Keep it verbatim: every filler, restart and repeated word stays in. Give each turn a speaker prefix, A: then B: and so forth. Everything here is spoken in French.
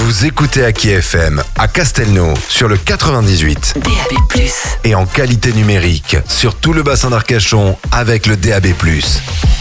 A: Vous écoutez Aki F M à Castelnau sur le quatre-vingt-dix-huit.
B: D A B plus.
A: Et en qualité numérique sur tout le bassin d'Arcachon avec le D A B plus.